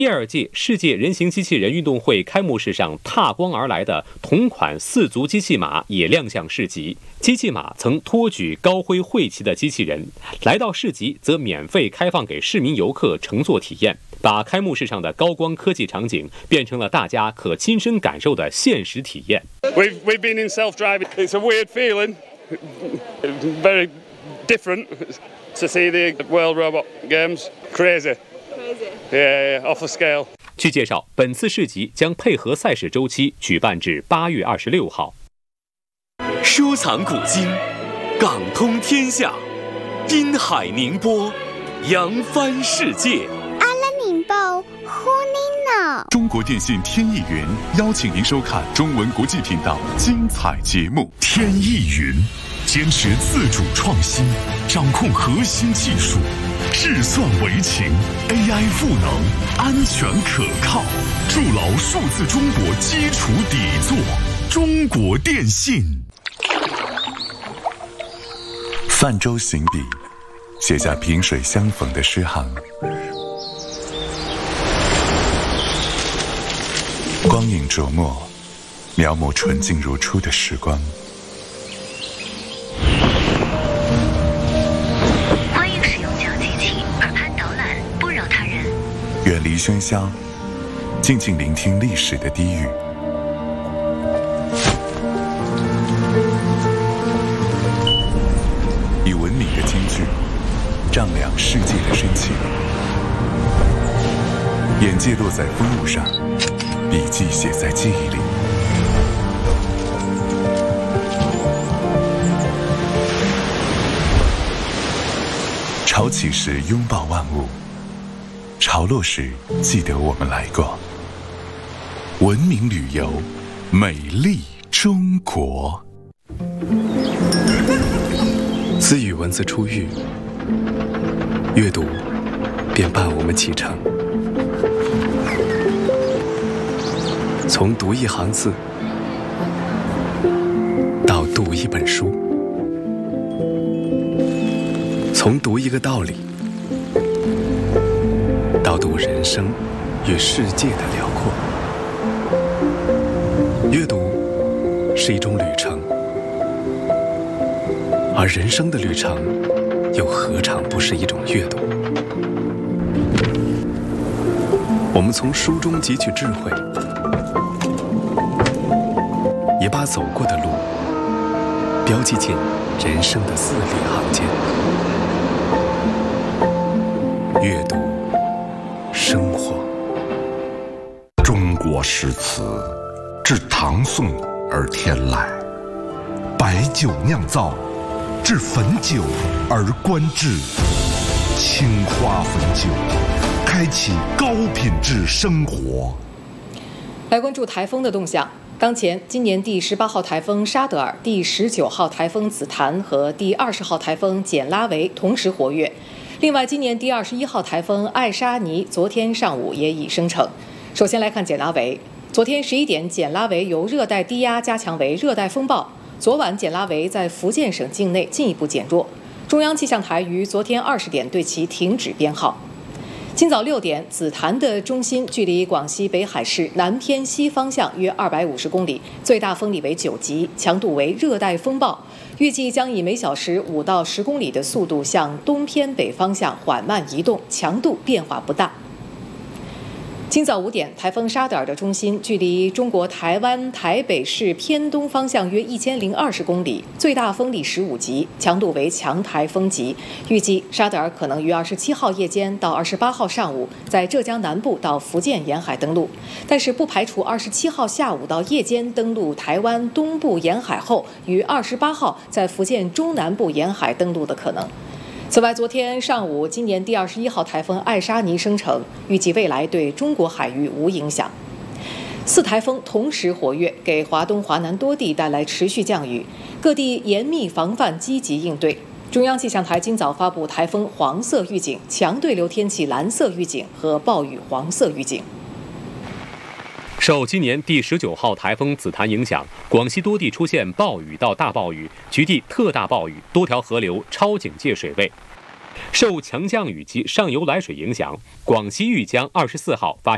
第2届世界人形机器人运动会开幕式上踏光而来的同款4足机器马也亮相市集。机器马曾托举高挥会旗的机器人，来到市集则免费开放给市民游客乘坐体验，把开幕式上的高光科技场景变成了大家可亲身感受的现实体验。 We've been in self-driving. It's a weird feeling, very different to see the World Robot Games. Crazy. Yeah, off the scale. 据介绍，本次市集将配合赛事周期举办至8月26号。 收藏古今，港通天下，滨海宁波，扬帆世界。 阿拉宁波，呼您呢。 中国电信天翼云邀请您收看中文国际频道精彩节目。天翼云坚持自主创新，掌控核心技术，智算为情 ，AI 赋能，安全可靠，筑牢数字中国基础底座。中国电信。泛舟行笔，写下萍水相逢的诗行。光影琢磨，描摹纯净如初的时光。 欢迎使用讲机器，耳畔导览，不扰他人。 远离喧嚣，静静聆听历史的低语。以文明的金句丈量世界的深情。眼界落在风物上，笔记写在记忆里。潮起时拥抱万物，潮落时记得我们来过。文明旅游，美丽中国。 自与文字初遇，阅读便伴我们启程。从读一行字，到读一本书；从读一个道理，到读人生与世界的辽阔。阅读是一种旅程，而人生的旅程又何尝不是一种阅读？我们从书中汲取智慧，也把走过的路标记进人生的字里行间。阅读，生活。 中国诗词自唐宋而天来，白酒酿造，至汾酒而观之。青花汾酒，开启高品质生活。 来关注台风的动向。当前，今年第18号台风沙德尔、第19号台风紫檀和第20号台风简拉维同时活跃。另外，今年第21号台风艾沙尼昨天上午也已生成。首先来看简拉维。昨天11点，简拉维由热带低压加强为热带风暴。昨晚，简拉维在福建省境内进一步减弱。中央气象台于昨天20点对其停止编号。今早6点，紫檀的中心距离广西北海市南偏西方向约250公里，最大风力为9级，强度为热带风暴，预计将以每小时5到10公里的速度向东偏北方向缓慢移动，强度变化不大。今早5点，台风沙德尔的中心距离中国台湾台北市偏东方向约1020公里，最大风力15级，强度为强台风级。预计沙德尔可能于27号夜间到28号上午在浙江南部到福建沿海登陆，但是不排除27号下午到夜间登陆台湾东部沿海后，于28号在福建中南部沿海登陆的可能。此外，昨天上午，今年第21号台风艾沙尼生成，预计未来对中国海域无影响。4台风同时活跃，给华东、华南多地带来持续降雨，各地严密防范，积极应对。中央气象台今早发布台风黄色预警、强对流天气蓝色预警和暴雨黄色预警。 受今年第19号台风紫檀影响，广西多地出现暴雨到大暴雨，局地特大暴雨，多条河流超警戒水位。受强降雨及上游来水影响，广西玉江24号发生